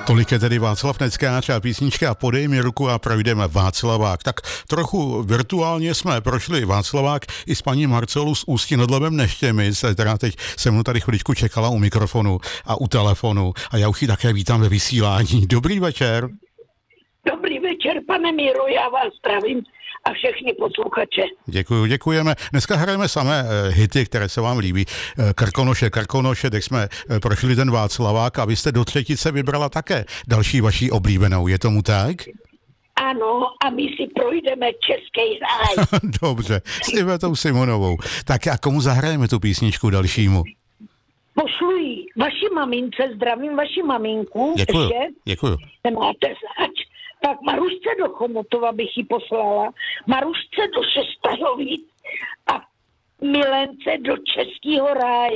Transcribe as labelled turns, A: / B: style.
A: Tolik je tedy Václav Neckář a písnička Podej mi ruku a projdeme Václavák. Tak trochu virtuálně jsme prošli Václavák i s paní Marcelou z Ústí nad Labem Neštěmic, která teď se mnou tady chviličku čekala u mikrofonu a u telefonu a já už ji také vítám ve vysílání. Dobrý večer.
B: Dobrý večer, pane Míro, já vás zdravím a všechny posluchače.
A: Děkujeme. Dneska hrajeme samé hity, které se vám líbí. Krkonoše, tak jsme prošli ten Václavák a vy jste do třetice vybrala také další vaší oblíbenou, je tomu tak?
B: Ano, a my si projdeme Český ráj.
A: Dobře, s Ivetou Simonovou. Tak a komu zahrajeme tu písničku dalšímu?
B: Pošlu ji vaší mamince, zdravím vaši maminku.
A: Děkuju.
B: Nemáte zač. Tak Marušce do Chomutova bych ji poslala, Marušce do Šestajovic a Milence do Českého ráje.